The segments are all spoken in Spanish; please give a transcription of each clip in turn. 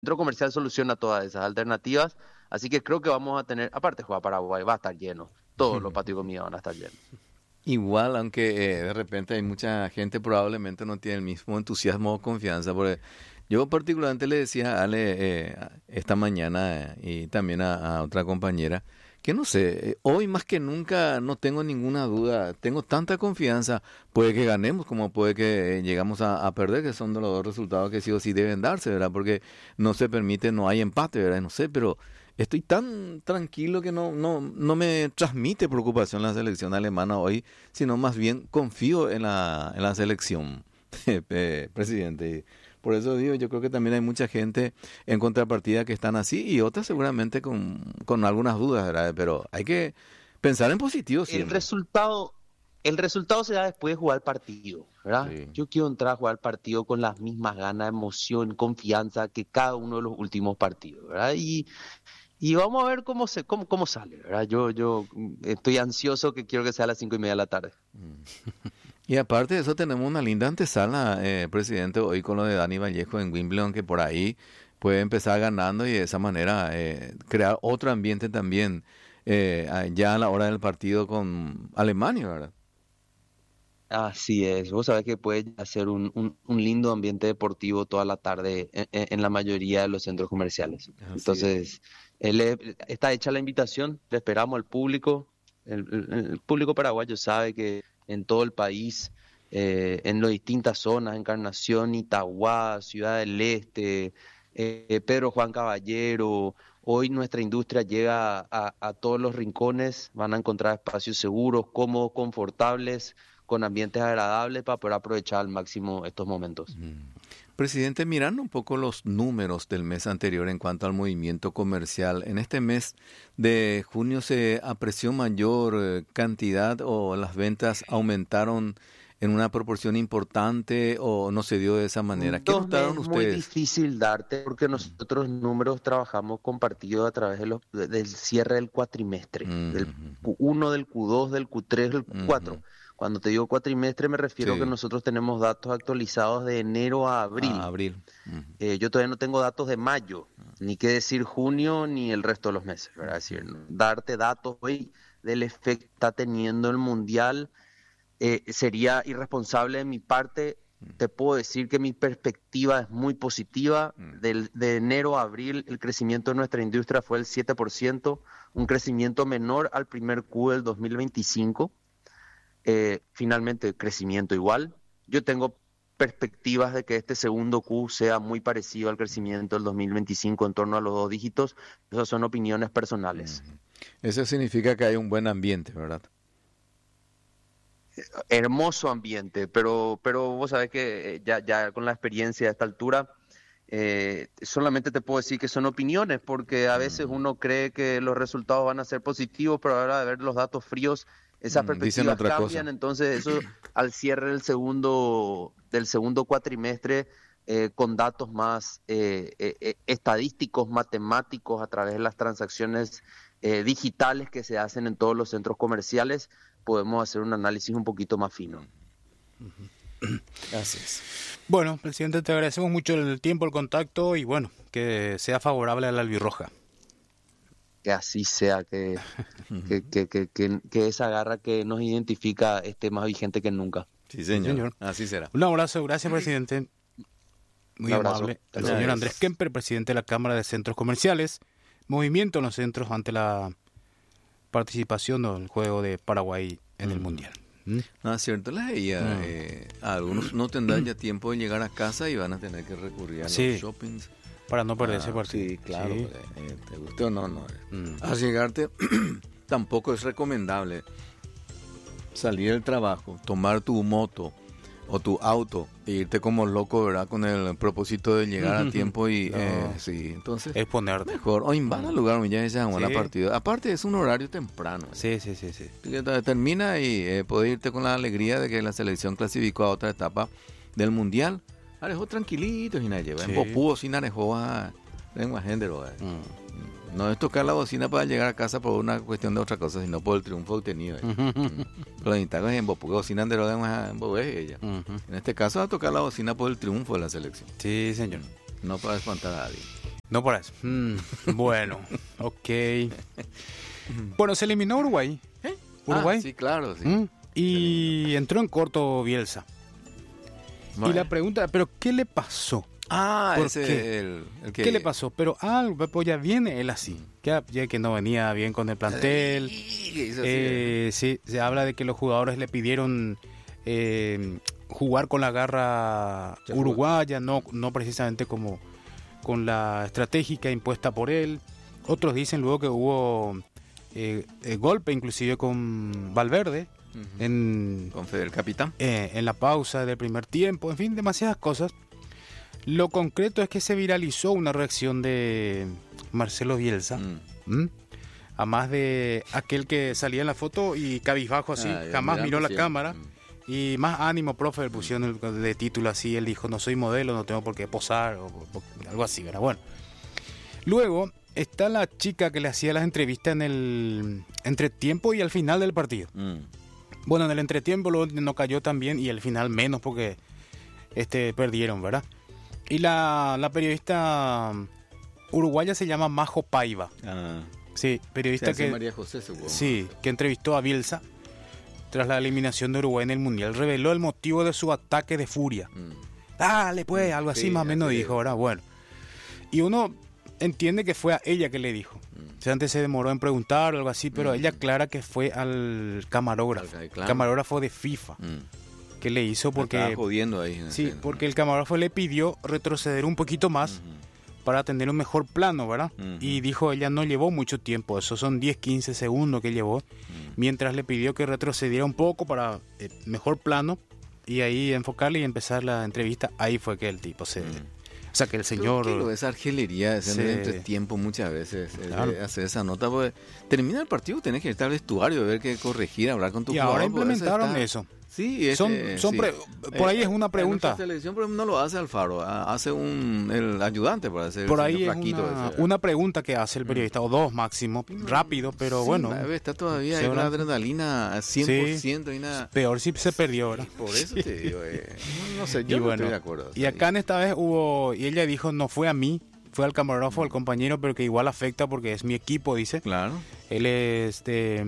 centro comercial soluciona todas esas alternativas, así que creo que vamos a tener, aparte juega Paraguay, va a estar lleno, todos los patios de comida van a estar llenos. Igual, aunque de repente hay mucha gente probablemente no tiene el mismo entusiasmo o confianza. Porque yo particularmente le decía a Ale esta mañana y también a otra compañera que no sé, hoy más que nunca no tengo ninguna duda, tengo tanta confianza, puede que ganemos como puede que llegamos a perder, que son de los dos resultados que sí o sí deben darse, ¿verdad? Porque no se permite, no hay empate, ¿verdad? No sé, pero estoy tan tranquilo que no me transmite preocupación la selección alemana hoy, sino más bien confío en la selección, presidente. Por eso digo, yo creo que también hay mucha gente en contrapartida que están así y otras seguramente con algunas dudas, ¿verdad? Pero hay que pensar en positivo El siempre. resultado, el resultado se da después de jugar el partido, ¿verdad? Sí. Yo quiero entrar a jugar el partido con las mismas ganas, emoción, confianza que cada uno de los últimos partidos, ¿verdad? Y vamos a ver cómo sale, ¿verdad? Yo estoy ansioso que quiero que sea a las 5:30 de la tarde. Y aparte de eso tenemos una linda antesala, presidente, hoy con lo de Dani Vallejo en Wimbledon, que por ahí puede empezar ganando y de esa manera crear otro ambiente también ya a la hora del partido con Alemania, ¿verdad? Así es, vos sabés que puede hacer un lindo ambiente deportivo toda la tarde en la mayoría de los centros comerciales. Así es. Entonces, está hecha la invitación, le esperamos al público. El público paraguayo sabe que en todo el país, en las distintas zonas, Encarnación, Itagua, Ciudad del Este, Pedro Juan Caballero, hoy nuestra industria llega a todos los rincones, van a encontrar espacios seguros, cómodos, confortables con ambientes agradables para poder aprovechar al máximo estos momentos. Presidente, mirando un poco los números del mes anterior en cuanto al movimiento comercial, en este mes de junio se apreció mayor cantidad o las ventas aumentaron en una proporción importante o no se dio de esa manera. ¿Qué Dos me notaron es muy ustedes? difícil darte porque Mm, nosotros números trabajamos compartidos a través del cierre del cuatrimestre, del mm, Q1, del Q2, del Q3, del Q4. mm. Cuando te digo cuatrimestre me refiero que Sí, nosotros tenemos datos actualizados de enero a a abril. abril. Mm, Yo todavía no tengo datos de mayo, ni qué decir junio, ni el resto de los meses, ¿verdad? Es decir, darte datos hoy del efecto que está teniendo el mundial sería irresponsable de mi parte. Te puedo decir que mi perspectiva es muy positiva. mm, De enero a abril el crecimiento de nuestra industria fue el 7%, un crecimiento menor al primer Q del 2025. Finalmente, crecimiento igual. Yo tengo perspectivas de que este segundo Q sea muy parecido al crecimiento del 2025 en torno a los 2 dígitos. Esas son opiniones personales. mm. Eso significa que hay un buen ambiente, ¿verdad? Hermoso ambiente, pero vos sabés que ya con la experiencia a esta altura, solamente te puedo decir que son opiniones, porque a veces Mm, uno cree que los resultados van a ser positivos, pero a la hora de ver los datos fríos, esas dicen perspectivas otra cosa. cambian, entonces eso al cierre del segundo cuatrimestre, con datos más estadísticos, matemáticos, a través de las transacciones digitales que se hacen en todos los centros comerciales, podemos hacer un análisis un poquito más fino. Así es. Bueno, presidente, te agradecemos mucho el tiempo, el contacto y bueno, que sea favorable a la albirroja. Que así sea, que esa garra que nos identifica esté más vigente que nunca. Sí, Sí, señor. señor. Así será. Un abrazo, gracias, presidente. Muy Un abrazo. amable. Hasta El luego. señor Adiós. Andrés Kemper, presidente de la Cámara de Centros Comerciales. Movimiento en los centros ante la participación del juego de Paraguay en el Mundial. No, es cierto, la ella, algunos no tendrán ya tiempo de llegar a casa y van a tener que recurrir a los Sí. shoppings. Para no perderse Ah, partido. sí, claro, Sí. porque, te guste o no, no. Mm. Al llegarte, tampoco es recomendable salir del trabajo, tomar tu moto o tu auto e irte como loco, ¿verdad? Con el propósito de llegar a tiempo y No. sí, entonces Es ponerte. mejor. O van al lugar donde ya se buena Sí. partida. Aparte es un horario temprano. Sí. Que termina y puede irte con la alegría de que la selección clasificó a otra etapa del mundial. Arejó tranquilito y nadie lleva. Sí. En Popú, sin arejó a lengua género. No es tocar la bocina para llegar a casa por una cuestión de otra cosa, sino por el triunfo obtenido. Los intagos en Popú, bocina de en Bobé, ella. En este caso, a tocar la bocina por el triunfo de la selección, Sí, señor. no para espantar a nadie. No por eso. Bueno, ok. Bueno, se eliminó Uruguay. Uruguay. Sí, claro. Sí. Y entró en corto Bielsa. Bueno. Y la pregunta, ¿pero qué le pasó? ¿Por ese qué? el que... ¿Qué le pasó? Pero pues ya viene él así. Ya que no venía bien con el plantel. Sí, se habla de que los jugadores le pidieron jugar con la garra uruguaya, no precisamente como con la estratégica impuesta por él. Otros dicen luego que hubo golpe inclusive con Valverde. Con Fidel Capitán. En la pausa del primer tiempo, en fin, demasiadas cosas. Lo concreto es que se viralizó una reacción de Marcelo Bielsa, a más de aquel que salía en la foto y cabizbajo así, jamás miró la cámara. Y más ánimo, profe, le pusieron de título así, él dijo, no soy modelo, no tengo por qué posar, o algo así, ¿verdad? Bueno, luego está la chica que le hacía las entrevistas en el entretiempo y al final del partido. Bueno, en el entretiempo no cayó tan bien y al final menos porque perdieron, ¿verdad? Y la periodista uruguaya se llama Majo Paiva. Sí, periodista que María José, supongo. Sí, que entrevistó a Bielsa tras la eliminación de Uruguay en el Mundial. Reveló el motivo de su ataque de furia. Dale, pues, algo así más o menos dijo, ¿verdad? Bueno. Y uno entiende que fue a ella que le dijo. O sea, antes se demoró en preguntar o algo así, pero ella aclara que fue al camarógrafo. Claro. Camarógrafo de FIFA. Que le hizo porque... Estaba jodiendo ahí. Sí, porque el camarógrafo le pidió retroceder un poquito más para tener un mejor plano, ¿verdad? Y dijo, ella no llevó mucho tiempo, esos son 10, 15 segundos que llevó, mientras le pidió que retrocediera un poco para mejor plano y ahí enfocarle y empezar la entrevista. Ahí fue que el tipo se... O sea, que el señor... Creo que esa argelería, ese entretiempo muchas veces, claro. Hacer esa nota, porque termina el partido, tenés que estar al vestuario, ver qué corregir, hablar con tu jugador. Y ahora implementaron eso. Sí, por ahí es una pregunta. La selección, por ejemplo, no lo hace Alfaro, hace el ayudante para hacer por ahí es flaquito una pregunta que hace el periodista, o dos máximo, rápido, pero bueno. Está todavía hay una adrenalina 100% y nada. Peor si se perdió, ¿verdad? Por eso te digo, no sé, yo no estoy de acuerdo. Y acá en esta vez y ella dijo, no fue a mí, fue al camarógrafo, al compañero, pero que igual afecta porque es mi equipo, dice. Claro. Él es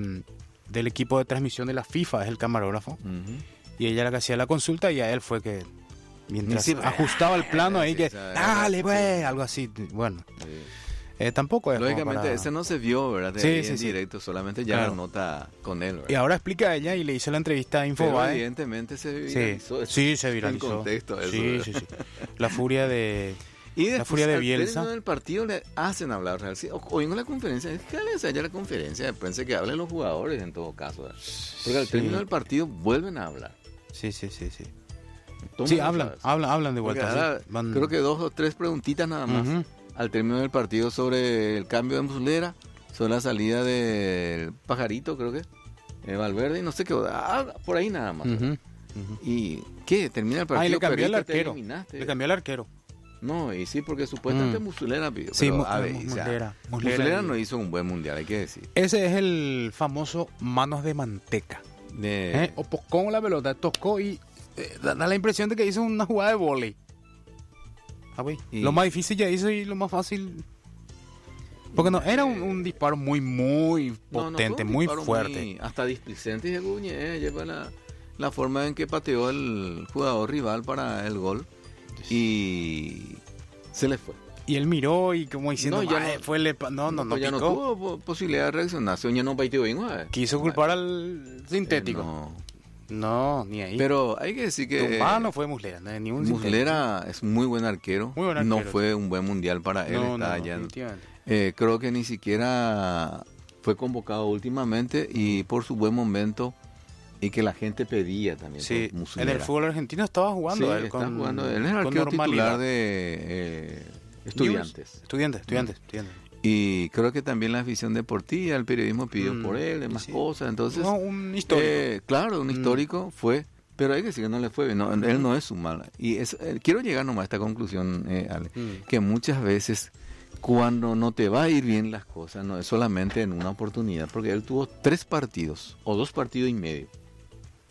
del equipo de transmisión de la FIFA, es el camarógrafo. Y ella era la que hacía la consulta y a él fue que mientras ajustaba el plano ahí que dale güey, algo así. Bueno, tampoco es lógicamente ese no se vio, ¿verdad? Sí, en directo, solamente ya la nota con él, ¿verdad? Y ahora explica a ella y le hizo la entrevista a Infobae. Evidentemente se viralizó. Sí, se viralizó. En contexto eso, sí. La furia de... Y después, la furia de Bielsa. Al término del partido le hacen hablar real. Sí, oigo la conferencia, es que les haya la conferencia, pensé que hablen los jugadores en todo caso, ¿verdad? Porque al término del partido vuelven a hablar. Sí. Sí, hablan de vuelta. Creo que 2 o 3 preguntitas nada más al término del partido sobre el cambio de Muslera, sobre la salida del Pajarito, creo que, Valverde, y no sé qué, por ahí nada más. ¿Y qué? Termina el partido. Le cambió el arquero. Le cambió el arquero. No, y sí, porque supuestamente Muslera pidió. Sí, Muslera no hizo un buen mundial, hay que decir. Ese es el famoso manos de manteca. O con la pelota, tocó y da la impresión de que hizo una jugada de vóley. Lo más difícil ya hizo y lo más fácil... Porque no, era un disparo muy potente, muy fuerte. Hasta displicente y lleva la forma en que pateó el jugador rival para el gol. Y se le fue. Y él miró y como diciendo, no ya no tuvo posibilidad de reaccionar. Ya no pateó bien, quiso culpar al sintético. No, ni ahí. Pero hay que decir que no fue Muslera, ni un Muslera es muy buen arquero. No fue un buen mundial para él. Creo que ni siquiera fue convocado últimamente y por su buen momento y que la gente pedía también. Sí, en el fútbol argentino estaba jugando. Sí, él es el arquero titular de Estudiantes. Estudiantes. Y creo que también la afición deportiva, el periodismo pidió por él, más cosas. Entonces, un histórico. Claro, un histórico fue, pero hay que decir que no le fue bien. Él no es un mal. Y quiero llegar nomás a esta conclusión, Ale, que muchas veces cuando no te va a ir bien las cosas, no es solamente en una oportunidad, porque él tuvo 3 partidos o 2 partidos y medio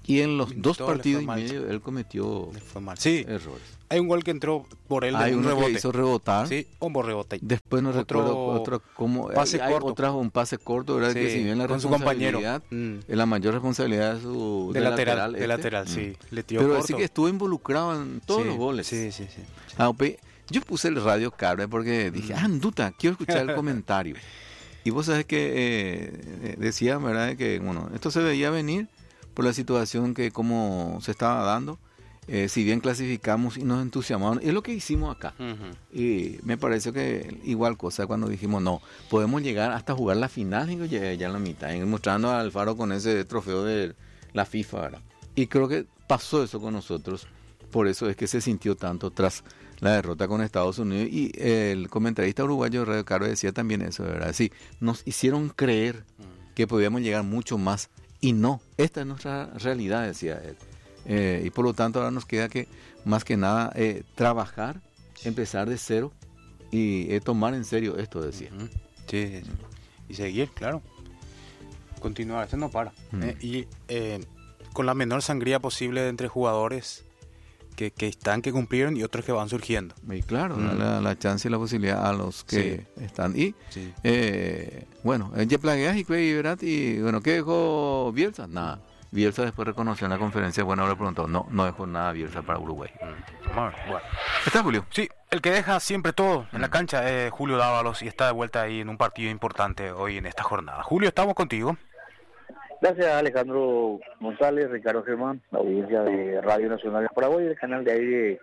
Y en los dos Todo le partidos y fue mal. medio él cometió Le fue mal. Sí, errores. hay un gol que entró por él de Hay un uno que rebote. hizo rebotar. Sí, un rebote. Después no Otro recuerdo otro como pase hay corto. un pase corto, ¿verdad? Sí, Que si bien la con su compañero. responsabilidad es la mayor responsabilidad de su De lateral, lateral, sí. Le tiró pero corto. sí que estuvo involucrado en todos Sí, los goles. Sí. Yo puse el radio cable porque dije, Anduta, quiero escuchar el comentario. Y vos sabés que decía, ¿verdad? Que bueno, esto se veía venir por la situación que como se estaba dando. Si bien clasificamos y nos entusiasmamos, es lo que hicimos acá. Y me parece que igual cosa cuando dijimos, no, podemos llegar hasta jugar la final, y ya en la mitad, mostrando a Alfaro con ese trofeo de la FIFA, ¿verdad? Y creo que pasó eso con nosotros, por eso es que se sintió tanto tras la derrota con Estados Unidos. Y el comentarista uruguayo Radio Caro decía también eso, ¿verdad? Sí, nos hicieron creer que podíamos llegar mucho más, y no, esta es nuestra realidad, decía él. Y por lo tanto ahora nos queda que más que nada trabajar, empezar de cero y tomar en serio esto, decía. Sí. Y seguir, claro. Continuar, esto no para. Y con la menor sangría posible entre jugadores que están, que cumplieron, y otros que van surgiendo. Y claro, la chance y la posibilidad a los que están. Y bueno, ya plagueas y ¿verdad? Y bueno, ¿qué dejó Bielsa? Nada. Bielsa después reconoció en la conferencia, bueno, le preguntó, no dejó nada Bielsa para Uruguay. Bueno. ¿Está, Julio? Sí, el que deja siempre todo en la cancha es Julio Dávalos, y está de vuelta ahí en un partido importante hoy en esta jornada. Julio, estamos contigo. Gracias a Alejandro González, Ricardo Germán, la audiencia de Radio Nacional de Paraguay, el canal de aire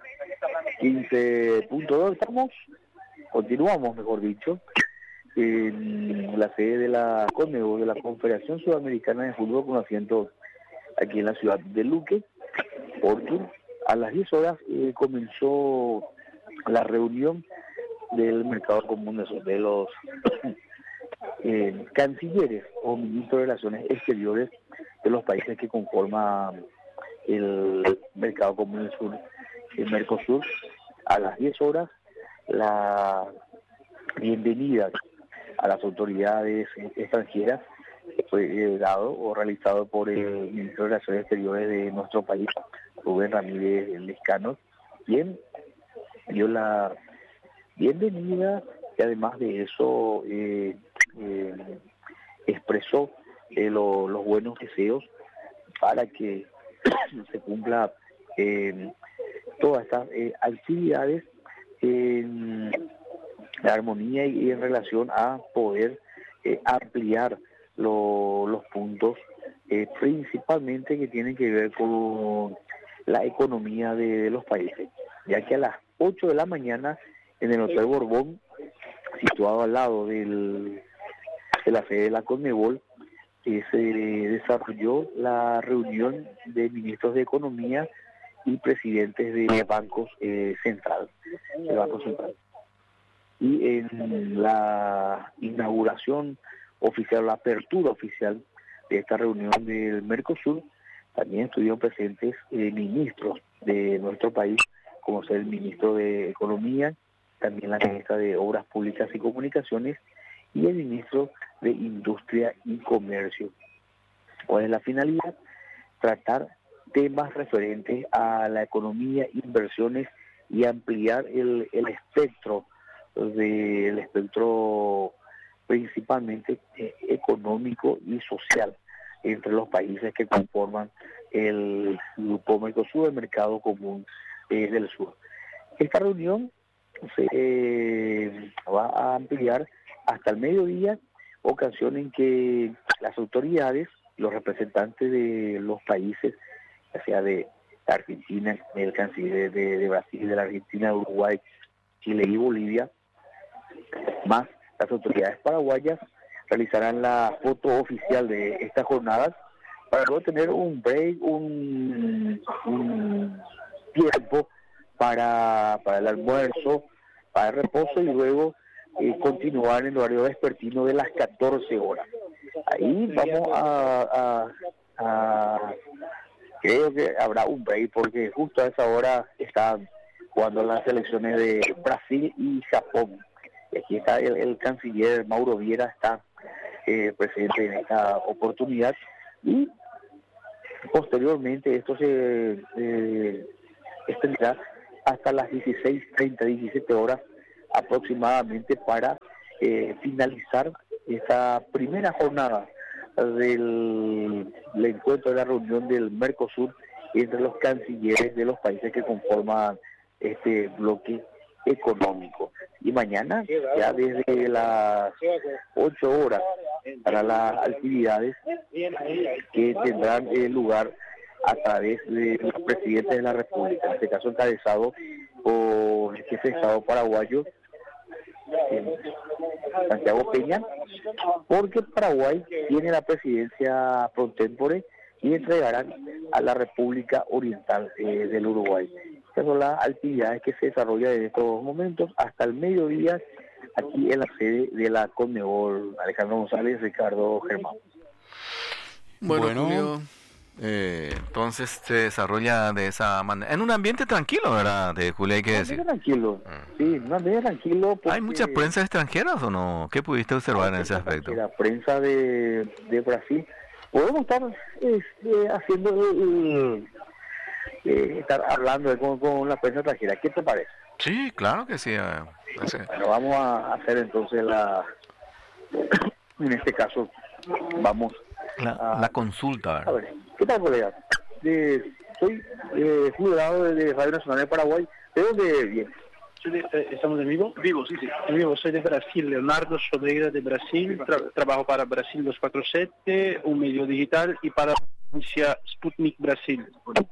15.2. Continuamos, mejor dicho, en la sede de la CONMEBOL, de la Confederación Sudamericana de Fútbol, con asientos aquí en la ciudad de Luque, porque a las 10 horas comenzó la reunión del mercado común de los cancilleres o ministros de Relaciones Exteriores de los países que conforman el mercado común del sur, el Mercosur. A las 10 horas, la bienvenida a las autoridades extranjeras fue dado o realizado por el ministro de Relaciones Exteriores de nuestro país, Rubén Ramírez Lescano, quien dio la bienvenida, y además de eso expresó los buenos deseos para que se cumpla todas estas actividades en armonía y en relación a poder ampliar los puntos principalmente que tienen que ver con la economía de los países, ya que a las 8 de la mañana en el Hotel Borbón, situado al lado de la sede de la CONMEBOL, se desarrolló la reunión de ministros de Economía y presidentes de bancos central, del Banco Central. Y en la inauguración oficial, la apertura oficial de esta reunión del Mercosur, también estuvieron presentes ministros de nuestro país, como ser el ministro de Economía, también la ministra de Obras Públicas y Comunicaciones y el ministro de Industria y Comercio. ¿Cuál es la finalidad? Tratar temas referentes a la economía, inversiones y ampliar el espectro principalmente económico y social entre los países que conforman el Grupo Mercosur, el Mercado Común del Sur. Esta reunión se va a ampliar hasta el mediodía, ocasión en que las autoridades, los representantes de los países, ya sea de Argentina, el canciller de Brasil, de la Argentina, Uruguay, Chile y Bolivia, más las autoridades paraguayas, realizarán la foto oficial de estas jornadas para luego tener un break, un tiempo para el almuerzo, para el reposo, y luego continuar en el horario vespertino de las 14 horas. Ahí vamos creo que habrá un break, porque justo a esa hora están jugando las selecciones de Brasil y Japón. Y aquí está el canciller Mauro Viera, está presente en esta oportunidad, y Posteriormente esto se extenderá hasta las 16:30, 17 horas aproximadamente para finalizar esta primera jornada del encuentro de la reunión del Mercosur entre los cancilleres de los países que conforman este bloque económico. Y mañana, ya desde las 8 horas, para las actividades que tendrán lugar a través de los presidentes de la República, en este caso encabezado por el jefe de Estado paraguayo, Santiago Peña, porque Paraguay tiene la presidencia pro tempore y entregarán a la República Oriental del Uruguay. Estas son las actividades que se desarrollan en estos momentos hasta el mediodía aquí en la sede de la Conmebol. Alejandro González, Ricardo Germán. Bueno, Julio, entonces se desarrolla de esa manera, en un ambiente tranquilo, ¿verdad, Julio? Hay que decir. Tranquilo, sí, un ambiente tranquilo. ¿Hay muchas prensas extranjeras o no? ¿Qué pudiste observar en ese aspecto? La prensa de Brasil. Podemos estar haciendo estar hablando con la prensa extranjera. ¿Qué te parece? Sí, claro que sí. Bueno, vamos a hacer entonces en este caso, vamos la consulta, ¿verdad? A ver, ¿qué tal, colega? Soy jubilado de Radio Nacional de Paraguay. ¿De dónde viene? ¿Estamos en vivo? Vivo, sí. En vivo, soy de Brasil, Leonardo Sobreira de Brasil, trabajo para Brasil 247, un medio digital, y para la agencia Sputnik Brasil.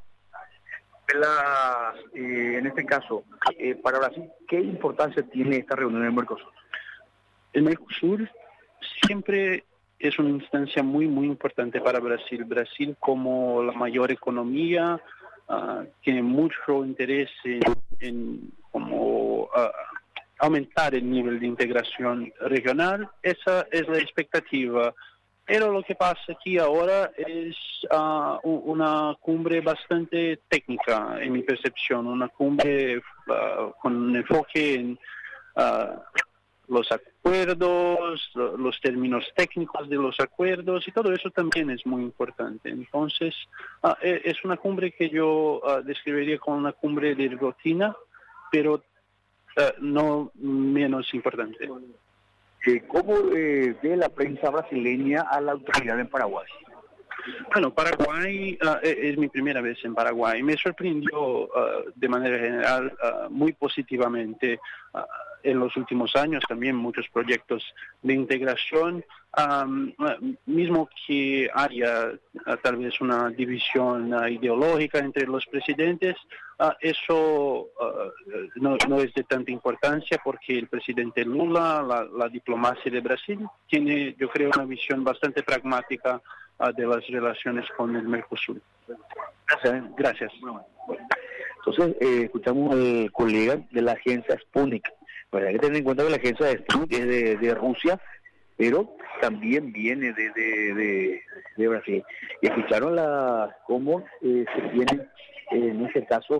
En este caso, para Brasil, ¿qué importancia tiene esta reunión en el Mercosur? El Mercosur siempre es una instancia muy, muy importante para Brasil. Brasil, como la mayor economía, tiene mucho interés en cómo aumentar el nivel de integración regional. Esa es la expectativa. Pero lo que pasa aquí ahora es una cumbre bastante técnica, en mi percepción, una cumbre con un enfoque en los acuerdos, los términos técnicos de los acuerdos, y todo eso también es muy importante. Entonces, es una cumbre que yo describiría como una cumbre de rutina, pero no menos importante. ¿Cómo ve la prensa brasileña a la autoridad en Paraguay? Bueno, Paraguay es mi primera vez en Paraguay. Me sorprendió de manera general muy positivamente en los últimos años también muchos proyectos de integración, mismo que haya tal vez una división ideológica entre los presidentes. Eso no es de tanta importancia porque el presidente Lula, la diplomacia de Brasil, tiene, yo creo, una visión bastante pragmática de las relaciones con el Mercosur. Gracias. Entonces, escuchamos al colega de la agencia Sputnik. Pues hay que tener en cuenta que la agencia Sputnik es de Rusia, pero también viene de Brasil. Y escucharon cómo se tiene, en este caso,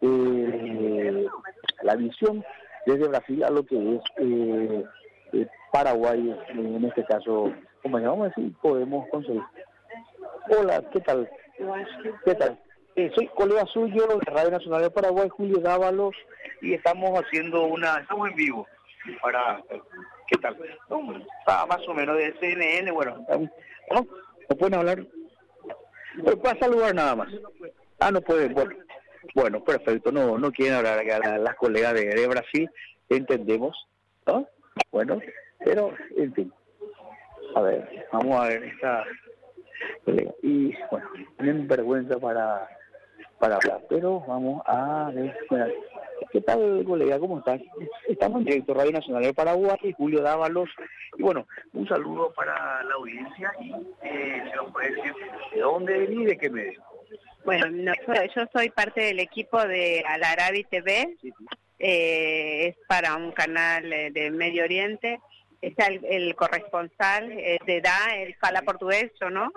la visión desde Brasil a lo que es Paraguay, en este caso, como vamos a decir, podemos conseguir. Hola, ¿qué tal? ¿Qué tal? Soy colega suyo de Radio Nacional de Paraguay, Julio Dávalos, y estamos estamos en vivo para, ¿qué tal? Más o menos de CNN, bueno, ¿no? ¿No pueden hablar? Pues para saludar nada más. No pueden, bueno, perfecto, no quieren hablar acá las colegas de Brasil, entendemos, ¿no? Bueno, pero, en fin, a ver, vamos a ver esta colega, y bueno, tienen vergüenza para hablar, pero vamos a ver. Bueno, ¿qué tal, colega? ¿Cómo estás? Estamos en directo, Radio Nacional de Paraguay, Julio Dávalos, y bueno, un saludo para la audiencia, y se nos puede decir de dónde venís y de qué medio. Bueno, yo soy parte del equipo de Al Arabi TV, es para un canal de Medio Oriente. Está el corresponsal de DA, él fala portugués, yo no.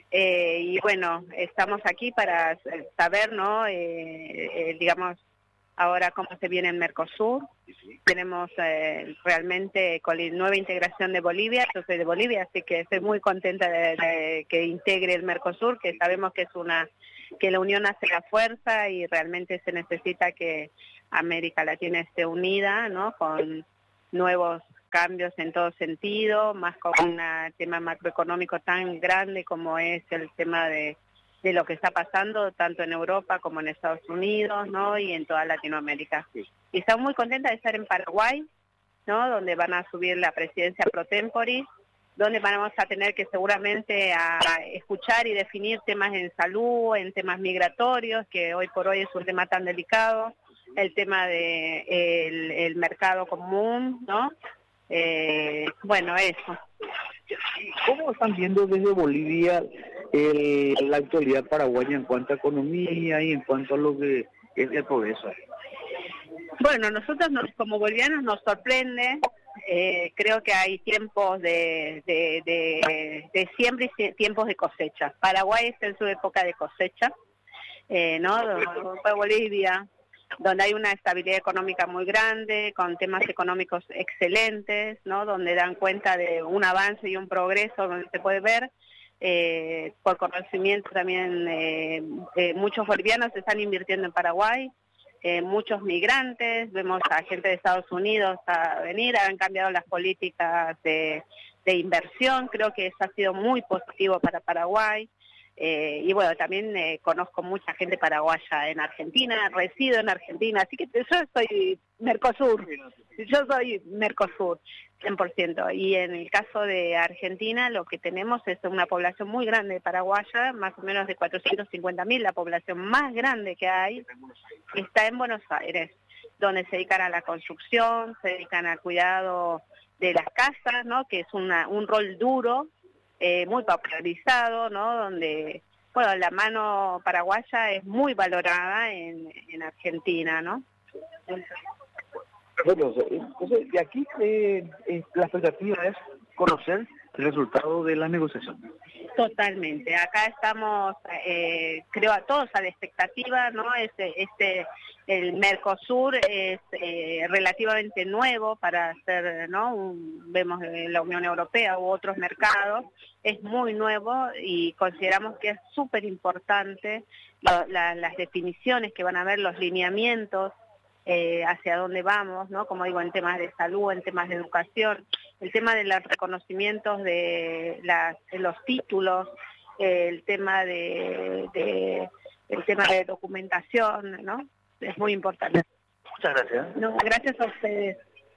Y bueno, estamos aquí para saber, ¿no? Digamos, ahora cómo se viene el Mercosur. Tenemos realmente con la nueva integración de Bolivia. Yo soy de Bolivia, así que estoy muy contenta de que integre el Mercosur, que sabemos que que la unión hace la fuerza y realmente se necesita que América Latina esté unida, ¿no? Con nuevos cambios en todo sentido, más con un tema macroeconómico tan grande como es el tema de lo que está pasando tanto en Europa como en Estados Unidos, ¿no? Y en toda Latinoamérica. Y estamos muy contentas de estar en Paraguay, ¿no? Donde van a subir la presidencia pro tempore, donde vamos a tener que seguramente a escuchar y definir temas en salud, en temas migratorios, que hoy por hoy es un tema tan delicado, el tema de el mercado común, ¿no? Bueno, eso. ¿Cómo están viendo desde Bolivia la actualidad paraguaya en cuanto a economía y en cuanto a lo que es el progreso? Bueno, nosotros como bolivianos nos sorprende. Creo que hay tiempos de siembra y tiempos de cosecha. Paraguay está en su época de cosecha, ¿no? Bolivia, donde hay una estabilidad económica muy grande, con temas económicos excelentes, ¿no? Donde dan cuenta de un avance y un progreso, donde se puede ver, por conocimiento también, muchos bolivianos están invirtiendo en Paraguay, muchos migrantes, vemos a gente de Estados Unidos a venir, han cambiado las políticas de inversión, creo que eso ha sido muy positivo para Paraguay. Y bueno, también conozco mucha gente paraguaya en Argentina, resido en Argentina, así que yo soy Mercosur, 100%. Y en el caso de Argentina lo que tenemos es una población muy grande de paraguaya, más o menos de 450.000, la población más grande que hay, está en Buenos Aires, donde se dedican a la construcción, se dedican al cuidado de las casas, ¿no? Que es un rol duro, muy popularizado, ¿no? Donde, bueno, la mano paraguaya es muy valorada en Argentina, ¿no? Bueno, entonces, de aquí la expectativa es conocer el resultado de la negociación. Totalmente. Acá estamos, creo, a todos a la expectativa, ¿no? El Mercosur es relativamente nuevo para hacer, ¿no? Vemos la Unión Europea u otros mercados, es muy nuevo y consideramos que es súper importante las definiciones que van a haber, los lineamientos hacia dónde vamos, ¿no? Como digo, en temas de salud, en temas de educación, el tema de los reconocimientos de los títulos, el tema de documentación, ¿no? Es muy importante. Muchas gracias. No, gracias a ustedes.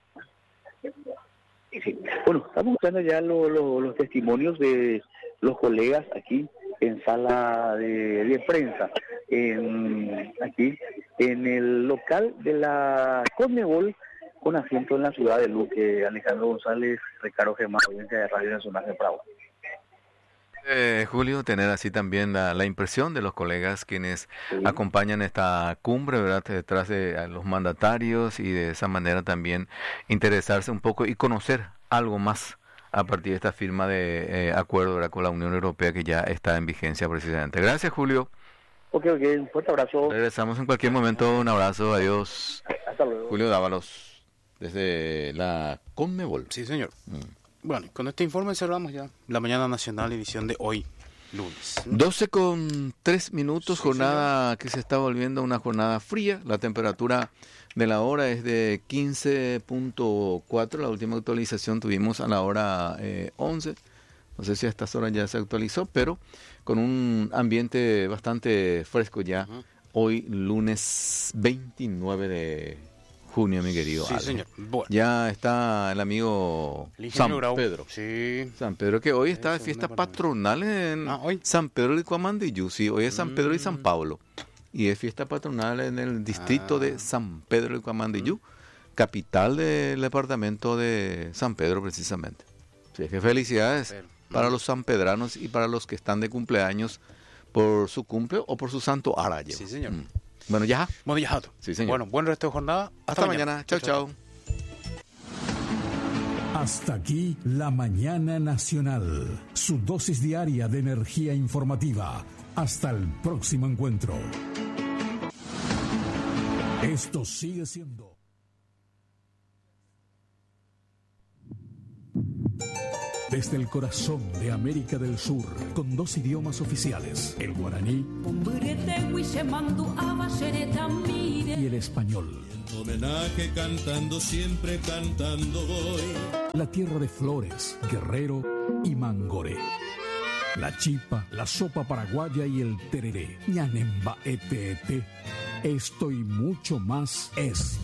Sí. Bueno, estamos usando ya los testimonios de los colegas aquí en sala de prensa, aquí en el local de la Conmebol, con asiento en la ciudad de Luque. Alejandro González, Ricardo Gemma, audiencia de Radio Nacional de Bravo. Julio, tener así también la impresión de los colegas quienes acompañan esta cumbre, ¿verdad?, detrás de los mandatarios, y de esa manera también interesarse un poco y conocer algo más a partir de esta firma de acuerdo, ¿verdad?, con la Unión Europea, que ya está en vigencia precisamente. Gracias, Julio. Ok, un fuerte abrazo. Regresamos en cualquier momento, un abrazo, adiós. Hasta luego. Julio Dávalos, desde la Conmebol. Sí, señor. Bueno, con este informe cerramos ya la Mañana Nacional, edición de hoy, lunes. 12:03, jornada señor, que se está volviendo una jornada fría. La temperatura de la hora es de 15.4, la última actualización tuvimos a la hora 11. No sé si a estas horas ya se actualizó, pero con un ambiente bastante fresco ya, hoy lunes 29 de junio, mi querido Sí, Ale. señor. Bueno. Ya está el amigo San Pedro. Sí. San Pedro, que hoy está de Eso, fiesta una patronal en hoy. San Pedro de Cuamandiyú. Sí, hoy es San Pedro y San Pablo. Y es fiesta patronal en el distrito de San Pedro de Cuamandiyú, capital del departamento de San Pedro, precisamente. Así es que felicidades para los sanpedranos y para los que están de cumpleaños por su cumple o por su santo arayo. Sí, señor. Bueno, ya. Bueno, ya. Sí, señor. Bueno, buen resto de jornada. Hasta mañana. Chao, chao. Hasta aquí la Mañana Nacional, su dosis diaria de energía informativa. Hasta el próximo encuentro. Esto sigue siendo desde el corazón de América del Sur, con 2 idiomas oficiales, el guaraní y el español. Homenaje cantando, siempre cantando voy. La tierra de Flores, Guerrero y Mangoré. La chipa, la sopa paraguaya y el tereré. Ñanemba ete. Esto y mucho más es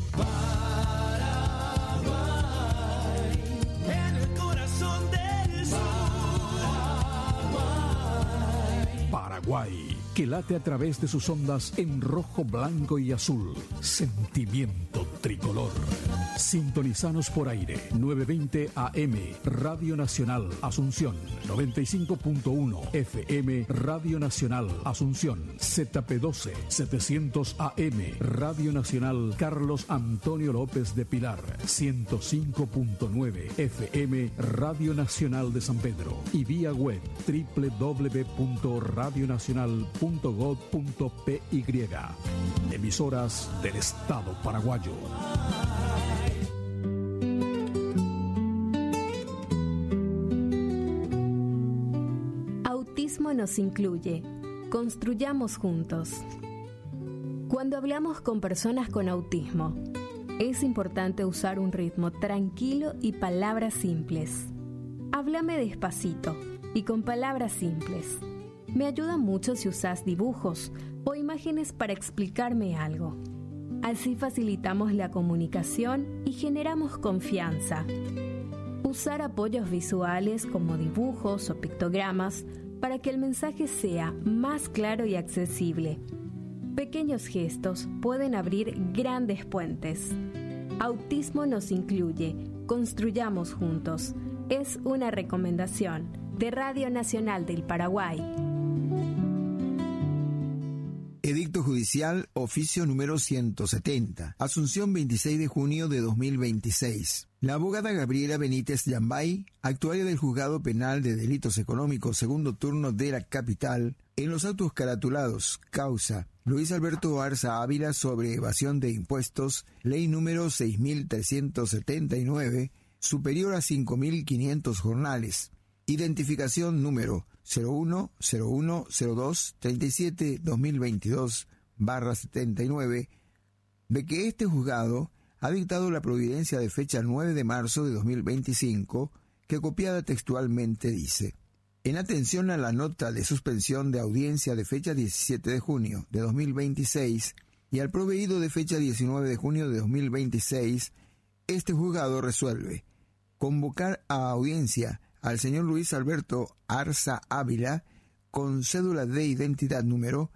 Paraguay, que late a través de sus ondas en rojo, blanco y azul. Sentimiento tricolor. Sintonizanos por aire, 920 AM, Radio Nacional Asunción, 95.1 FM, Radio Nacional Asunción, ZP12, 700 AM, Radio Nacional Carlos Antonio López de Pilar, 105.9 FM, Radio Nacional de San Pedro, y vía web www.radionacional.gov.py. Emisoras del Estado paraguayo. Autismo nos incluye. Construyamos juntos. Cuando hablamos con personas con autismo, es importante usar un ritmo tranquilo y palabras simples. Háblame despacito y con palabras simples. Me ayuda mucho si usas dibujos o imágenes para explicarme algo. Así facilitamos la comunicación y generamos confianza. Usar apoyos visuales como dibujos o pictogramas para que el mensaje sea más claro y accesible. Pequeños gestos pueden abrir grandes puentes. Autismo nos incluye. Construyamos juntos. Es una recomendación de Radio Nacional del Paraguay. Edicto Judicial, oficio número 170, Asunción 26 de junio de 2026. La abogada Gabriela Benítez Yambay, actuaria del Juzgado Penal de Delitos Económicos segundo turno de la capital, en los autos caratulados, causa Luis Alberto Arza Ávila sobre evasión de impuestos, ley número 6379, superior a 5.500 jornales, identificación número 01010237-2022/79, de que este juzgado ha dictado la providencia de fecha 9 de marzo de 2025, que copiada textualmente dice: en atención a la nota de suspensión de audiencia de fecha 17 de junio de 2026 y al proveído de fecha 19 de junio de 2026, este juzgado resuelve convocar a audiencia al señor Luis Alberto Arza Ávila con cédula de identidad número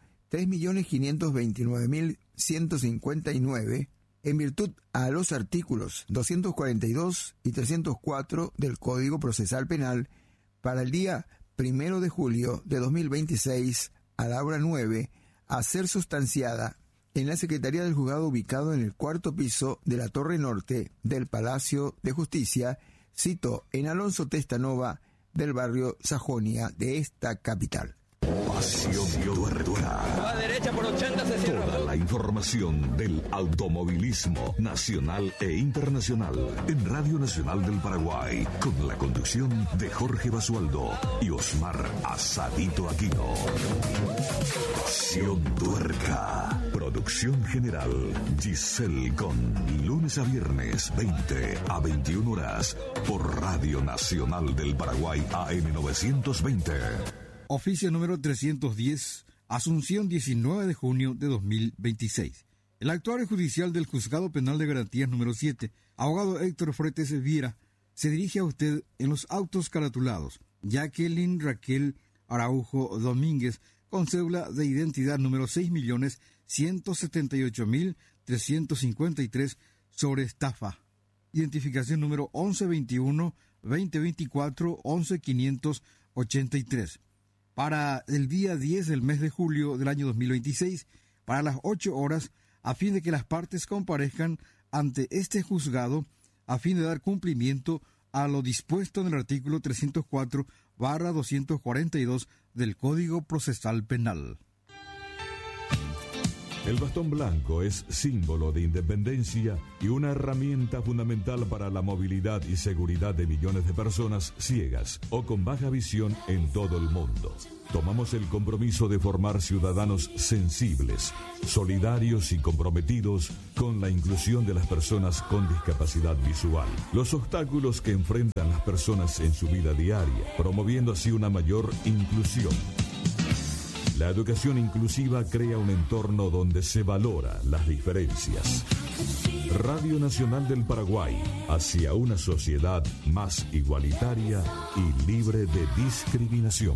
3.529.159 en virtud a los artículos 242 y 304 del Código Procesal Penal para el día 1 de julio de 2026 a la hora 9 a ser sustanciada en la Secretaría del Juzgado ubicado en el 4º piso de la Torre Norte del Palacio de Justicia, cito en Alonso Testanova del barrio Sajonia de esta capital. Pasión Tuerta. A derecha por 80 se cierra. Toda la información del automovilismo nacional e internacional en Radio Nacional del Paraguay, con la conducción de Jorge Basualdo y Osmar Asadito Aquino. Pasión Tuerca. Producción general Giselle Con. Lunes a viernes 20 a 21 horas por Radio Nacional del Paraguay AM 920. Oficio número 310, Asunción 19 de junio de 2026. El actuario judicial del Juzgado Penal de Garantías número 7, abogado Héctor Fretes Viera, se dirige a usted en los autos caratulados Jacqueline Raquel Araujo Domínguez, con cédula de identidad número 6.178.353 sobre estafa. Identificación número 1121-2024-11583. Para el día 10 del mes de julio del año 2026, para las 8 horas, a fin de que las partes comparezcan ante este juzgado, a fin de dar cumplimiento a lo dispuesto en el artículo 304/242 del Código Procesal Penal. El bastón blanco es símbolo de independencia y una herramienta fundamental para la movilidad y seguridad de millones de personas ciegas o con baja visión en todo el mundo. Tomamos el compromiso de formar ciudadanos sensibles, solidarios y comprometidos con la inclusión de las personas con discapacidad visual. Los obstáculos que enfrentan las personas en su vida diaria, promoviendo así una mayor inclusión. La educación inclusiva crea un entorno donde se valora las diferencias. Radio Nacional del Paraguay, hacia una sociedad más igualitaria y libre de discriminación.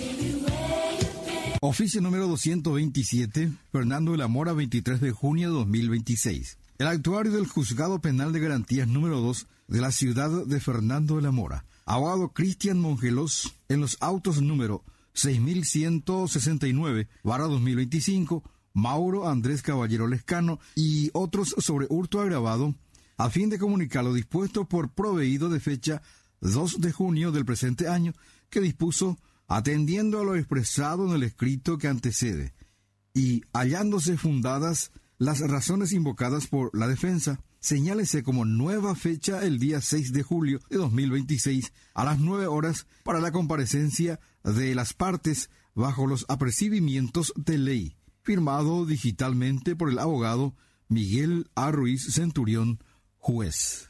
Oficio número 227, Fernando de la Mora, 23 de junio de 2026. El actuario del Juzgado Penal de Garantías número 2 de la ciudad de Fernando de la Mora, abogado Cristian Mongelos, en los autos número 6169/2025, Mauro Andrés Caballero Lescano y otros sobre hurto agravado, a fin de comunicar lo dispuesto por proveído de fecha 2 de junio del presente año, que dispuso, atendiendo a lo expresado en el escrito que antecede, y hallándose fundadas las razones invocadas por la defensa, señálese como nueva fecha el día 6 de julio de 2026 a las 9 horas para la comparecencia de las partes bajo los apercibimientos de ley, firmado digitalmente por el abogado Miguel A. Ruiz Centurión, juez.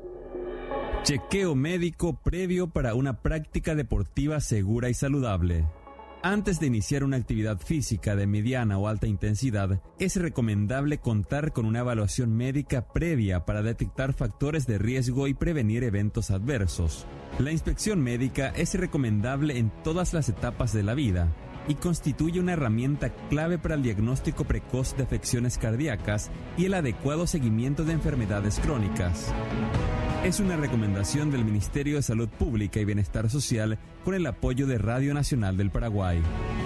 Chequeo médico previo para una práctica deportiva segura y saludable. Antes de iniciar una actividad física de mediana o alta intensidad, es recomendable contar con una evaluación médica previa para detectar factores de riesgo y prevenir eventos adversos. La inspección médica es recomendable en todas las etapas de la vida y constituye una herramienta clave para el diagnóstico precoz de afecciones cardíacas y el adecuado seguimiento de enfermedades crónicas. Es una recomendación del Ministerio de Salud Pública y Bienestar Social con el apoyo de Radio Nacional del Paraguay.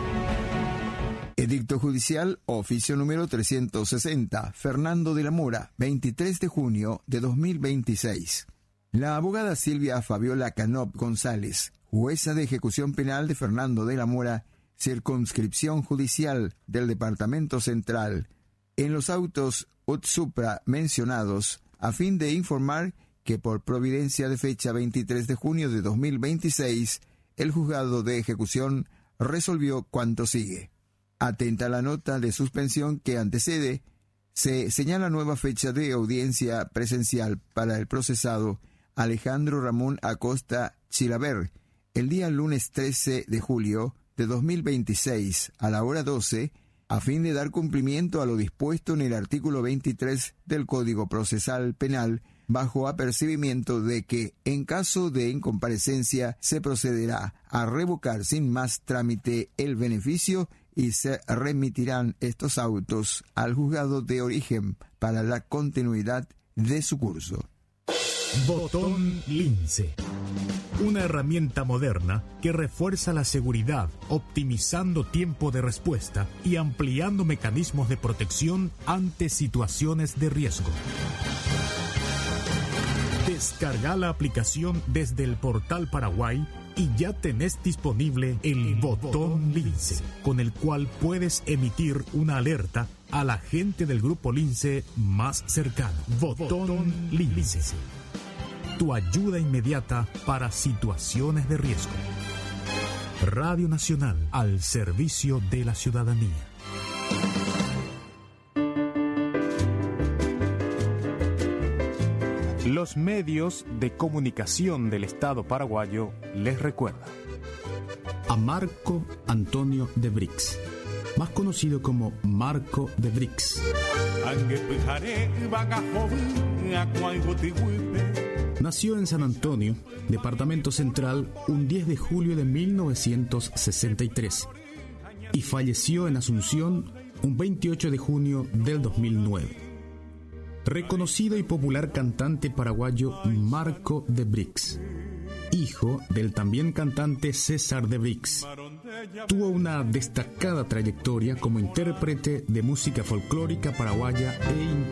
Edicto judicial, oficio número 360, Fernando de la Mora, 23 de junio de 2026. La abogada Silvia Fabiola Canop González, jueza de ejecución penal de Fernando de la Mora, circunscripción judicial del Departamento Central, en los autos ut supra mencionados, a fin de informar que por providencia de fecha 23 de junio de 2026, el juzgado de ejecución resolvió cuanto sigue. Atenta a la nota de suspensión que antecede, se señala nueva fecha de audiencia presencial para el procesado Alejandro Ramón Acosta Chilaver, el día lunes 13 de julio de 2026 a la hora 12, a fin de dar cumplimiento a lo dispuesto en el artículo 23 del Código Procesal Penal, bajo apercibimiento de que, en caso de incomparecencia, se procederá a revocar sin más trámite el beneficio y se remitirán estos autos al juzgado de origen para la continuidad de su curso. Botón Lince. Una herramienta moderna que refuerza la seguridad, optimizando tiempo de respuesta y ampliando mecanismos de protección ante situaciones de riesgo. Descarga la aplicación desde el portal Paraguay y ya tenés disponible el Botón Lince, con el cual puedes emitir una alerta a la gente del grupo Lince más cercano. Botón Lince. Tu ayuda inmediata para situaciones de riesgo. Radio Nacional, al servicio de la ciudadanía. Los medios de comunicación del Estado paraguayo les recuerdan a Marco Antonio de Brix, más conocido como Marco de Brix. Nació en San Antonio, Departamento Central, un 10 de julio de 1963 y falleció en Asunción un 28 de junio del 2009. Reconocido y popular cantante paraguayo Marco de Brix, hijo del también cantante César de Brix. Tuvo una destacada trayectoria como intérprete de música folclórica paraguaya e